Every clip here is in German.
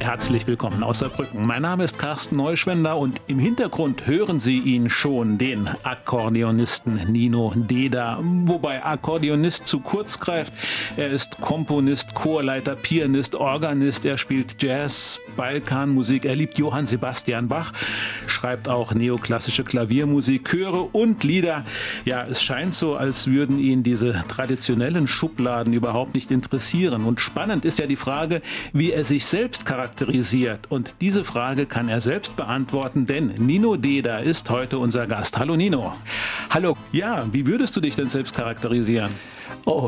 herzlich willkommen aus Saarbrücken. Mein Name ist Carsten Neuschwender und im Hintergrund hören Sie ihn schon, den Akkordeonisten Nino Deda. Wobei Akkordeonist zu kurz greift. Er ist Komponist, Chorleiter, Pianist, Organist. Er spielt Jazz, Balkanmusik. Er liebt Johann Sebastian Bach, schreibt auch neoklassische Klaviermusik, Chöre und Lieder. Ja, es scheint so, als würden ihn diese traditionellen Schubladen überhaupt nicht interessieren. Und spannend ist ja die Frage, wie er sich selbst charakterisiert. Und diese Frage kann er selbst beantworten, denn Nino Deda ist heute unser Gast. Hallo Nino. Hallo. Ja, wie würdest du dich denn selbst charakterisieren? Oh,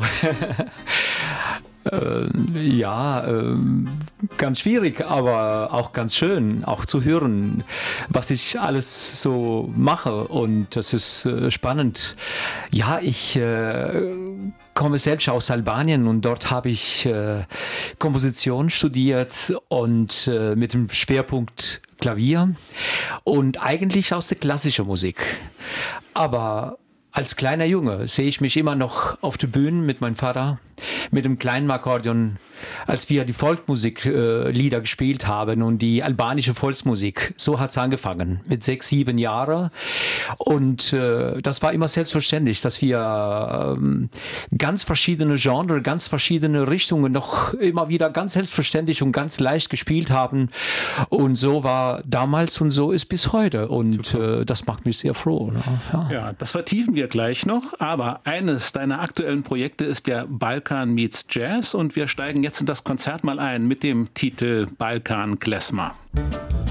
ganz schwierig, aber auch ganz schön, auch zu hören, was ich alles so mache, und das ist spannend. Ja, ich komme selbst aus Albanien und dort habe ich Komposition studiert und mit dem Schwerpunkt Klavier und eigentlich aus der klassischen Musik. Aber als kleiner Junge sehe ich mich immer noch auf den Bühnen mit meinem Vater, mit dem kleinen Akkordeon, als wir die Volksmusik-Lieder gespielt haben und die albanische Volksmusik. So hat es angefangen, mit 6, 7 Jahren. Und das war immer selbstverständlich, dass wir ganz verschiedene Genres, ganz verschiedene Richtungen noch immer wieder ganz selbstverständlich und ganz leicht gespielt haben. Und so war damals und so ist bis heute. Und das macht mich sehr froh. Ne? Ja, das vertiefen wir gleich noch. Aber eines deiner aktuellen Projekte ist ja Balkan meets Jazz. Und wir steigen jetzt in das Konzert mal ein mit dem Titel Balkan Klezmer.